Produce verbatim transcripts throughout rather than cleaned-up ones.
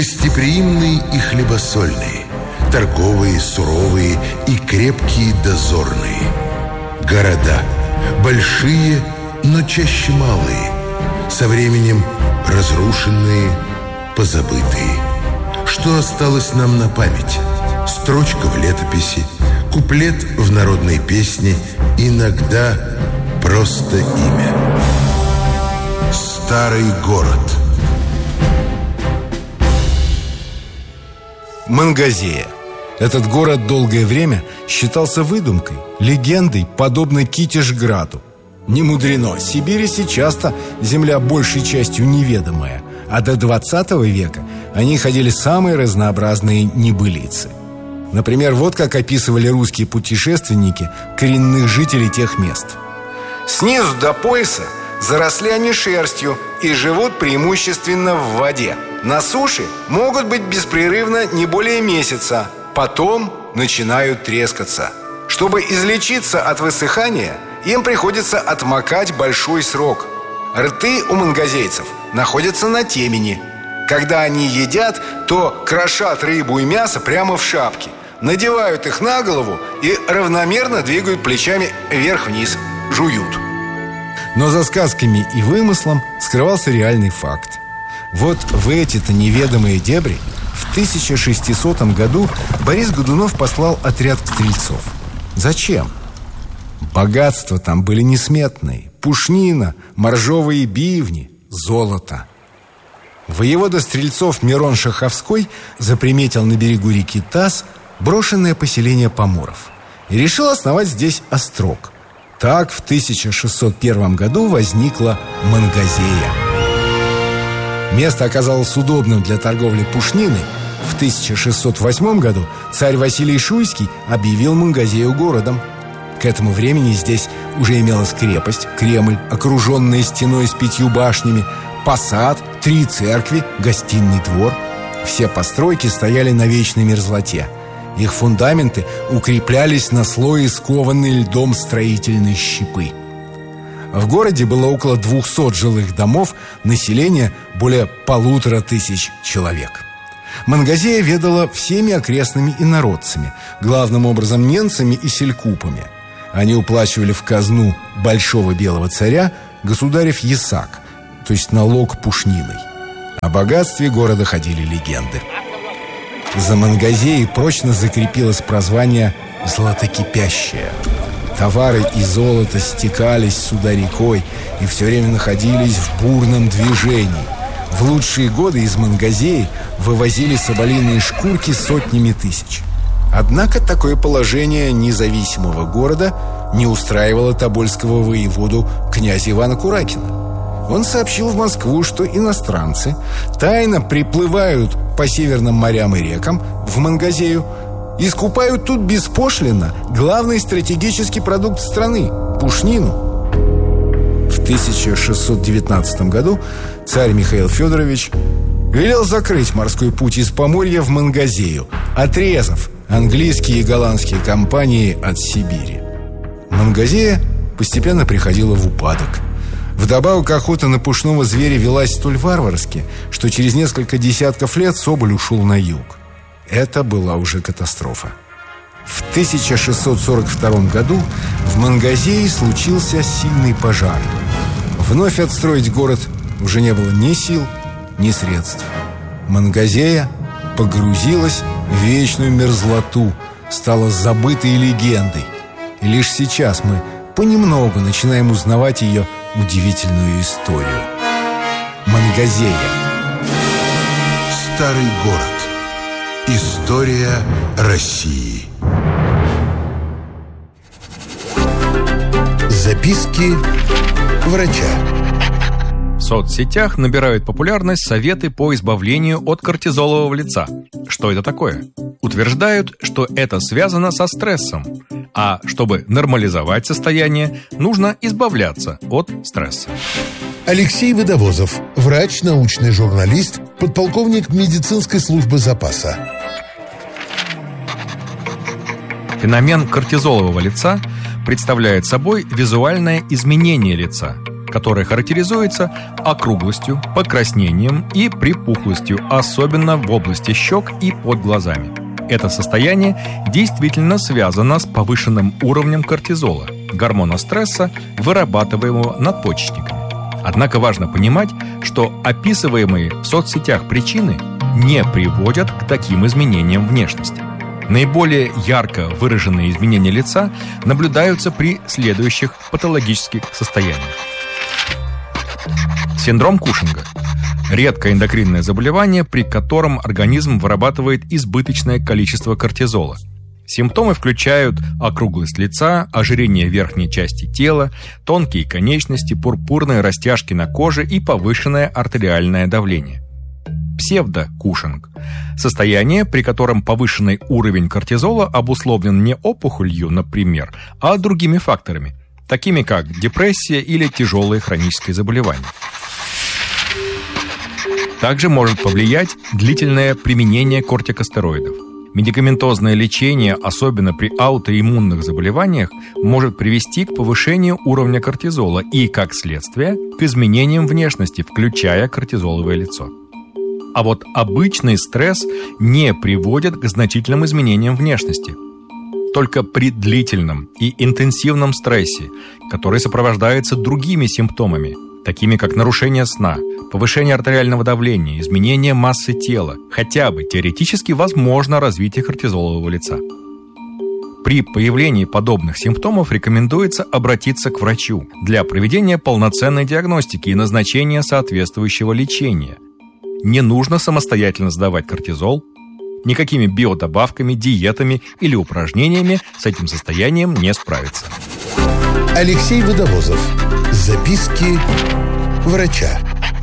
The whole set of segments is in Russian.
Гостеприимные и хлебосольные, торговые, суровые и крепкие дозорные. Города большие, но чаще малые, со временем разрушенные, позабытые. Что осталось нам на память? Строчка в летописи, куплет в народной песне, иногда просто имя. Старый город. Мангазея. Этот город долгое время считался выдумкой, легендой, подобной Китежграду. Не мудрено, Сибирь часто земля большей частью неведомая, а до двадцатого века о ней ходили самые разнообразные небылицы. Например, вот как описывали русские путешественники коренных жителей тех мест. Снизу до пояса заросли они шерстью и живут преимущественно в воде. На суше могут быть беспрерывно не более месяца, потом начинают трескаться. Чтобы излечиться от высыхания, им приходится отмокать большой срок. Рты у мангазейцев находятся на темени. Когда они едят, то крошат рыбу и мясо прямо в шапке, надевают их на голову и равномерно двигают плечами вверх-вниз, жуют. Но за сказками и вымыслом скрывался реальный факт. Вот в эти-то неведомые дебри в тысяча шестисотом году Борис Годунов послал отряд стрельцов. Зачем? Богатства там были несметные: пушнина, моржовые бивни, золото. Воевода стрельцов Мирон Шаховской заприметил на берегу реки Таз брошенное поселение поморов и решил основать здесь острог. Так в тысяча шестьсот первом году возникла Мангазея. Место оказалось удобным для торговли пушниной. В тысяча шестьсот восьмом году царь Василий Шуйский объявил Мангазею городом. К этому времени здесь уже имелась крепость, Кремль, окруженная стеной с пятью башнями, посад, три церкви, гостиный двор. Все постройки стояли на вечной мерзлоте. Их фундаменты укреплялись на слое скованной льдом строительной щепы. В городе было около двухсот жилых домов, население более полутора тысяч человек. Мангазея ведала всеми окрестными инородцами, главным образом ненцами и селькупами. Они уплачивали в казну большого белого царя государев ясак, то есть налог пушниной. О богатстве города ходили легенды. За Мангазеей прочно закрепилось прозвание «Златокипящая». Товары и золото стекались сюда рекой и все время находились в бурном движении. В лучшие годы из Мангазеи вывозили соболиные шкурки сотнями тысяч. Однако такое положение независимого города не устраивало тобольского воеводу князя Ивана Куракина. Он сообщил в Москву, что иностранцы тайно приплывают по северным морям и рекам в Мангазею и скупают тут беспошлинно главный стратегический продукт страны – пушнину. В тысяча шестьсот девятнадцатом году царь Михаил Федорович велел закрыть морской путь из Поморья в Мангазею, отрезав английские и голландские компании от Сибири. Мангазея постепенно приходила в упадок. Вдобавок охота на пушного зверя велась столь варварски, что через несколько десятков лет соболь ушел на юг. Это была уже катастрофа. В тысяча шестьсот сорок втором году в Мангазее случился сильный пожар. Вновь отстроить город уже не было ни сил, ни средств. Мангазея погрузилась в вечную мерзлоту, стала забытой легендой. И лишь сейчас мы понемногу начинаем узнавать ее удивительную историю. Мангазея. Старый город. История России. Записки врача. В соцсетях набирают популярность советы по избавлению от кортизолового лица. Что это такое? Утверждают, что это связано со стрессом. А чтобы нормализовать состояние, нужно избавляться от стресса. Алексей Водовозов, врач, научный журналист, подполковник медицинской службы запаса. Феномен кортизолового лица представляет собой визуальное изменение лица. которое характеризуется округлостью, покраснением и припухлостью, особенно в области щек и под глазами. Это состояние действительно связано с повышенным уровнем кортизола, гормона стресса, вырабатываемого надпочечниками. Однако важно понимать, что описываемые в соцсетях причины не приводят к таким изменениям внешности. Наиболее ярко выраженные изменения лица наблюдаются при следующих патологических состояниях. Синдром Кушинга – редкое эндокринное заболевание, при котором организм вырабатывает избыточное количество кортизола. Симптомы включают округлость лица, ожирение верхней части тела, тонкие конечности, пурпурные растяжки на коже и повышенное артериальное давление. Псевдокушинг – состояние, при котором повышенный уровень кортизола обусловлен не опухолью, например, а другими факторами, такими как депрессия или тяжелое хроническое заболевание. Также может повлиять длительное применение кортикостероидов. Медикаментозное лечение, особенно при аутоиммунных заболеваниях, может привести к повышению уровня кортизола и, как следствие, к изменениям внешности, включая кортизоловое лицо. А вот обычный стресс не приводит к значительным изменениям внешности. Только при длительном и интенсивном стрессе, который сопровождается другими симптомами, такими как нарушение сна, повышение артериального давления, изменение массы тела, хотя бы теоретически возможно развитие кортизолового лица. При появлении подобных симптомов рекомендуется обратиться к врачу для проведения полноценной диагностики и назначения соответствующего лечения. Не нужно самостоятельно сдавать кортизол. Никакими биодобавками, диетами или упражнениями с этим состоянием не справиться. Алексей Водовозов. Записки врача.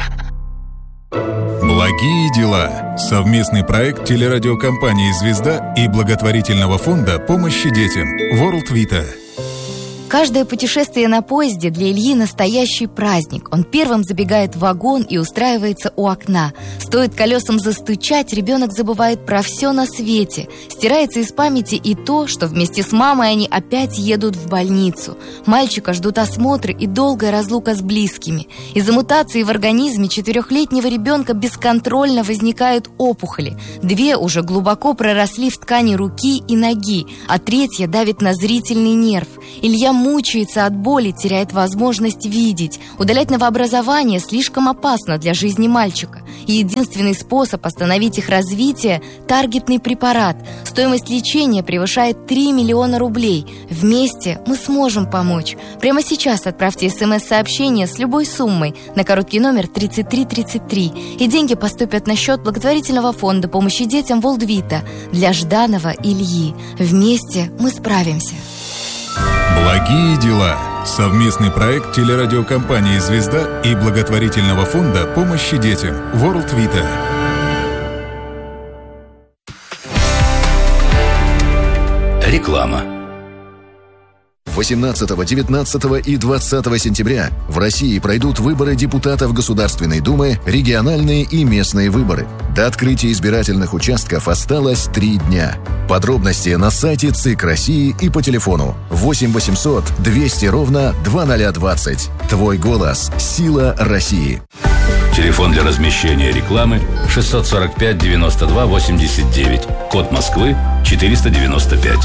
Благие дела. Совместный проект телерадиокомпании «Звезда» и благотворительного фонда помощи детям World Vita. Каждое путешествие на поезде для Ильи настоящий праздник. Он первым забегает в вагон и устраивается у окна. Стоит колесам застучать, ребенок забывает про все на свете. Стирается из памяти и то, что вместе с мамой они опять едут в больницу. Мальчика ждут осмотры и долгая разлука с близкими. Из-за мутации в организме четырехлетнего ребенка бесконтрольно возникают опухоли. Две уже глубоко проросли в ткани руки и ноги, а третья давит на зрительный нерв. Илья мучается от боли, теряет возможность видеть. Удалять новообразование слишком опасно для жизни мальчика. И единственный способ остановить их развитие – таргетный препарат. Стоимость лечения превышает три миллиона рублей. Вместе мы сможем помочь. Прямо сейчас отправьте смс-сообщение с любой суммой на короткий номер тридцать три тридцать три. И деньги поступят на счет благотворительного фонда помощи детям World Vita для Жданова Ильи. Вместе мы справимся. Благие дела. Совместный проект телерадиокомпании «Звезда» и благотворительного фонда помощи детям World Vita. Реклама. восемнадцатого, девятнадцатого и двадцатого сентября в России пройдут выборы депутатов Государственной Думы, региональные и местные выборы. До открытия избирательных участков осталось три дня. Подробности на сайте ЦИК России и по телефону восемь восемьсот двести ровно двадцать двадцать. Твой голос – сила России. Телефон для размещения рекламы шестьсот сорок пять девяносто два восемьдесят девять. Код Москвы четыреста девяносто пять.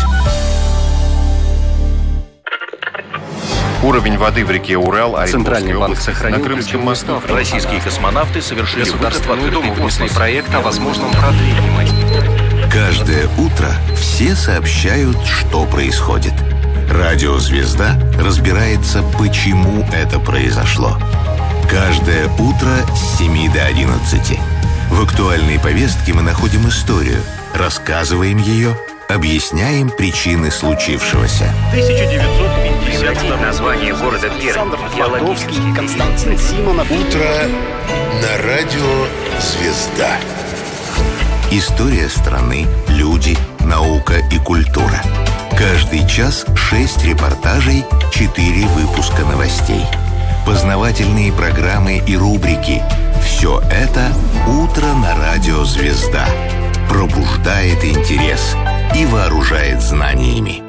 Уровень воды в реке Урал, Центральный банк сохранил на Крымском мосту. Российские космонавты совершили государственную думу внесли проект о возможном продлении. Каждое утро все сообщают, что происходит. Радио «Звезда» разбирается, почему это произошло. Каждое утро с семи до одиннадцати. В актуальной повестке мы находим историю, рассказываем ее, объясняем причины случившегося. тысяча девятьсот пятьдесят название города Пермь. Геологический. Константин Симонов. Утро на радио «Звезда». История страны, люди, наука и культура. Каждый час шесть репортажей, четыре выпуска новостей. Познавательные программы и рубрики. Все это «Утро на радио «Звезда». Пробуждает интерес и вооружает знаниями.